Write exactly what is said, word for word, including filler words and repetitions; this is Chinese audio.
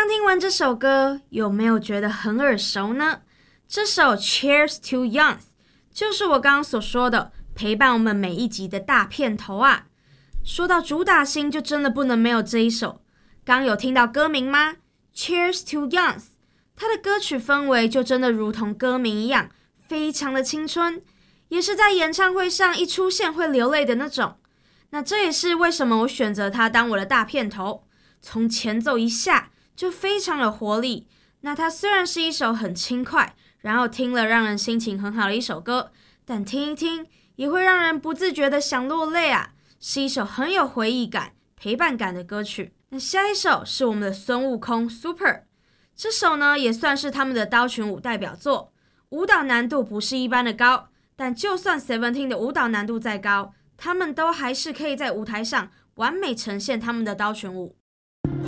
刚听完这首歌，有没有觉得很耳熟呢？这首 Cheers to Youth 就是我刚刚所说的陪伴我们每一集的大片头啊。说到主打星，就真的不能没有这一首。刚有听到歌名吗？ Cheers to Youth， 它的歌曲氛围就真的如同歌名一样，非常的青春，也是在演唱会上一出现会流泪的那种。那这也是为什么我选择它当我的大片头，从前奏一下就非常有活力。那它虽然是一首很轻快，然后听了让人心情很好的一首歌，但听一听也会让人不自觉的想落泪啊，是一首很有回忆感、陪伴感的歌曲。那下一首是我们的孙悟空 Super， 这首呢也算是他们的刀群舞代表作，舞蹈难度不是一般的高，但就算 Seventeen 的舞蹈难度再高，他们都还是可以在舞台上完美呈现他们的刀群舞。